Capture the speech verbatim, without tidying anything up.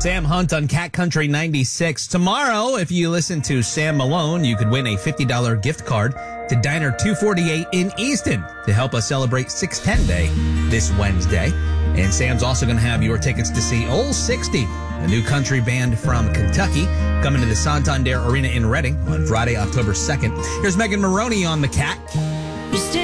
Sam Hunt on Cat Country ninety-six. Tomorrow, if you listen to Sam Malone, you could win a fifty dollars gift card to Diner two forty-eight in Easton to help us celebrate six ten Day this Wednesday. And Sam's also going to have your tickets to see Old sixty, a new country band from Kentucky, coming to the Santander Arena in Reading on Friday, October second. Here's Megan Maroney on the Cat. You still